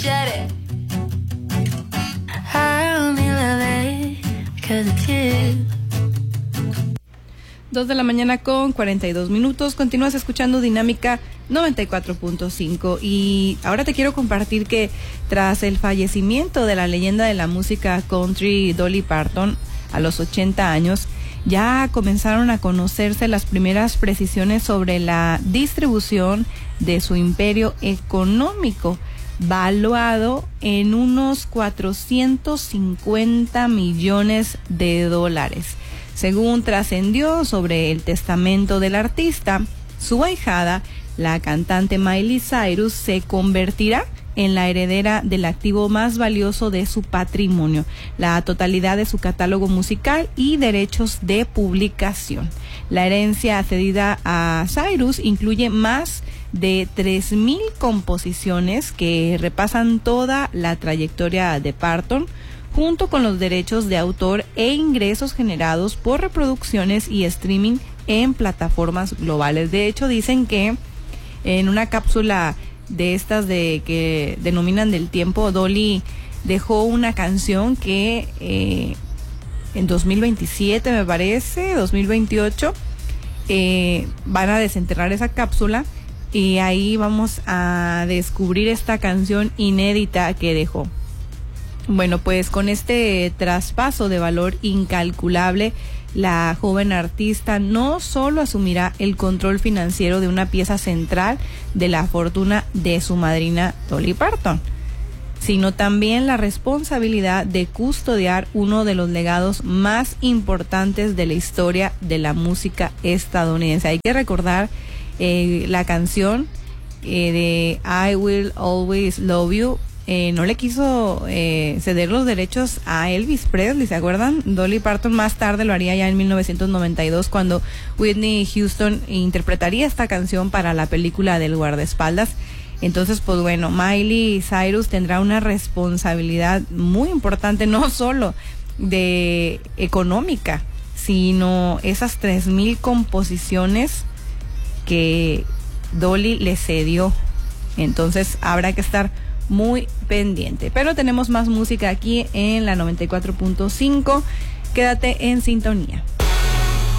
I only love it because it's you. 2 de la mañana con 42 minutos. Continúas escuchando Dinámica 94.5 y ahora te quiero compartir que tras el fallecimiento de la leyenda de la música country Dolly Parton a los 80 años, ya comenzaron a conocerse las primeras precisiones sobre la distribución de su imperio económico, valuado en unos 450 millones de dólares. Según trascendió sobre el testamento del artista, su ahijada, la cantante Miley Cyrus, se convertirá en la heredera del activo más valioso de su patrimonio, la totalidad de su catálogo musical y derechos de publicación. La herencia cedida a Cyrus incluye más de 3,000 composiciones que repasan toda la trayectoria de Parton, junto con los derechos de autor e ingresos generados por reproducciones y streaming en plataformas globales. De hecho, dicen que en una cápsula de estas de que denominan del tiempo, Dolly dejó una canción que en 2027, me parece, 2028, van a desenterrar esa cápsula y ahí vamos a descubrir esta canción inédita que dejó. Bueno, pues con este traspaso de valor incalculable, la joven artista no solo asumirá el control financiero de una pieza central de la fortuna de su madrina Dolly Parton, sino también la responsabilidad de custodiar uno de los legados más importantes de la historia de la música estadounidense. Hay que recordar la canción de I Will Always Love You. No le quiso ceder los derechos a Elvis Presley, ¿se acuerdan? Dolly Parton más tarde lo haría ya en 1992 cuando Whitney Houston interpretaría esta canción para la película del guardaespaldas. Entonces, pues bueno, Miley Cyrus tendrá una responsabilidad muy importante, no solo de económica, sino esas 3,000 composiciones que Dolly le cedió. Entonces, habrá que estar muy pendiente. Pero tenemos más música aquí en la 94.5. Quédate en sintonía.